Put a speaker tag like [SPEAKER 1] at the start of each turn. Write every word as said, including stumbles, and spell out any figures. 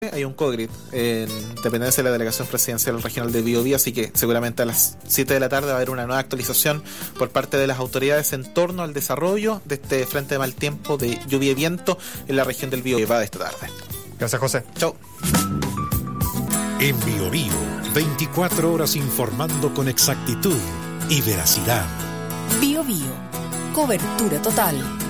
[SPEAKER 1] hay un COGRID en dependencia de la Delegación Presidencial Regional de Biobío, así que seguramente a las siete de la tarde va a haber una nueva actualización por parte de las autoridades en torno al desarrollo de este frente de mal tiempo de lluvia y viento en la región del Biobío de esta tarde.
[SPEAKER 2] Gracias, José.
[SPEAKER 1] Chau.
[SPEAKER 3] En Biobío, veinticuatro horas informando con exactitud y veracidad.
[SPEAKER 4] Biobío, cobertura total.